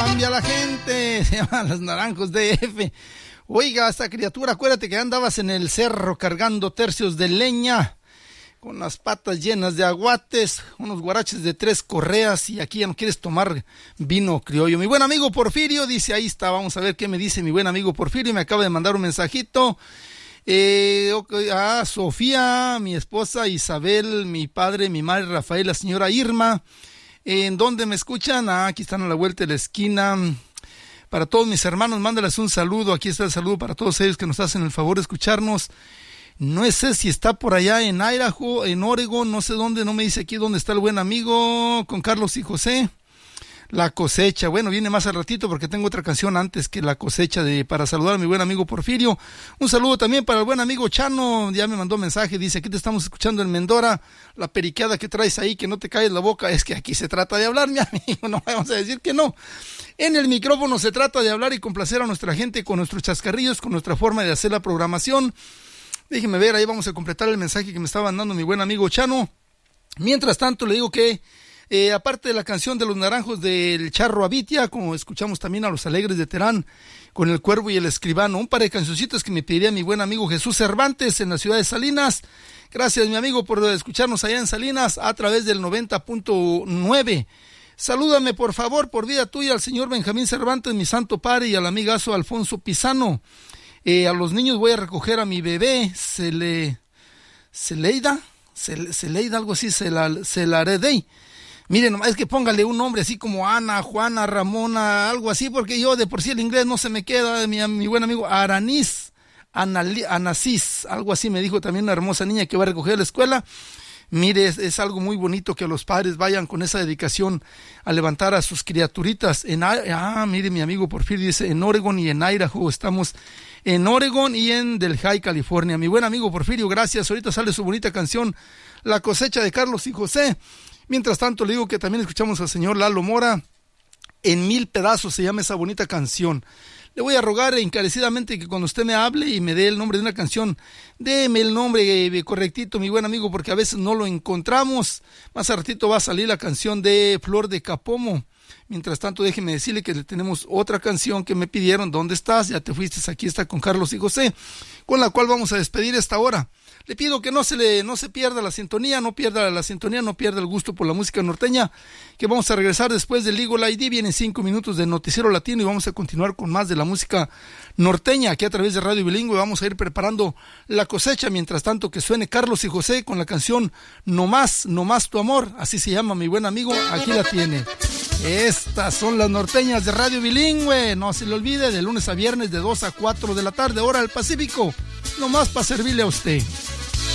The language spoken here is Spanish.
cambia la gente. Se llaman Los Naranjos DF. Oiga, esta criatura, acuérdate que andabas en el cerro cargando tercios de leña, con las patas llenas de aguates, unos guaraches de 3 correas, y aquí ya no quieres tomar vino criollo. Mi buen amigo Porfirio dice, ahí está, vamos a ver qué me dice mi buen amigo Porfirio, me acaba de mandar un mensajito. Sofía, mi esposa, Isabel, mi padre, mi madre, Rafael, la señora Irma. ¿En dónde me escuchan? Aquí están a la vuelta de la esquina. Para todos mis hermanos, mándales un saludo. Aquí está el saludo para todos ellos que nos hacen el favor de escucharnos. No sé si está por allá en Idaho, en Oregon, no sé dónde, no me dice aquí dónde está el buen amigo con Carlos y José. La cosecha, bueno, viene más al ratito porque tengo otra canción antes que la cosecha para saludar a mi buen amigo Porfirio. Un saludo también para el buen amigo Chano, ya me mandó mensaje, dice, aquí te estamos escuchando en Mendora, la periqueada que traes ahí, que no te caes la boca, es que aquí se trata de hablar, mi amigo, no vamos a decir que no. En el micrófono se trata de hablar y complacer a nuestra gente con nuestros chascarrillos, con nuestra forma de hacer la programación. Déjeme ver, ahí vamos a completar el mensaje que me estaba mandando mi buen amigo Chano. Mientras tanto, le digo que, aparte de la canción de Los Naranjos del Charro Abitia, como escuchamos también a Los Alegres de Terán, con El Cuervo y el Escribano, un par de cancioncitas que me pediría mi buen amigo Jesús Cervantes en la ciudad de Salinas. Gracias, mi amigo, por escucharnos allá en Salinas a través del 90.9. Salúdame, por favor, por vida tuya, al señor Benjamín Cervantes, mi santo padre, y al amigazo Alfonso Pisano. A los niños voy a recoger a mi bebé, Celeida, algo así, Celaredey. Miren, es que póngale un nombre así como Ana, Juana, Ramona, algo así, porque yo de por sí el inglés no se me queda. Mi buen amigo Aranis, Anasis, algo así me dijo también una hermosa niña que va a recoger a la escuela. Mire, es algo muy bonito que los padres vayan con esa dedicación a levantar a sus criaturitas. Mire, mi amigo Porfirio dice, en Oregon y en Idaho, estamos en Oregon y en Delhi, California. Mi buen amigo Porfirio, gracias. Ahorita sale su bonita canción, La Cosecha de Carlos y José. Mientras tanto, le digo que también escuchamos al señor Lalo Mora, En 1000 pedazos se llama esa bonita canción. Le voy a rogar encarecidamente que cuando usted me hable y me dé el nombre de una canción, déme el nombre correctito, mi buen amigo, porque a veces no lo encontramos. Más a ratito va a salir la canción de Flor de Capomo. Mientras tanto, déjeme decirle que tenemos otra canción que me pidieron, ¿Dónde estás? Ya te fuiste, aquí está con Carlos y José, con la cual vamos a despedir esta hora. Le pido que no se pierda la sintonía, no pierda el gusto por la música norteña, que vamos a regresar después del Legal ID. Vienen 5 minutos de Noticiero Latino y vamos a continuar con más de la música norteña aquí a través de Radio Bilingüe. Vamos a ir preparando la cosecha, mientras tanto que suene Carlos y José con la canción No Más Tu Amor, así se llama mi buen amigo, aquí la tiene. Estas son las norteñas de Radio Bilingüe, no se le olvide, de lunes a viernes de 2 a 4 de la tarde, hora del Pacífico, nomás para servirle a usted.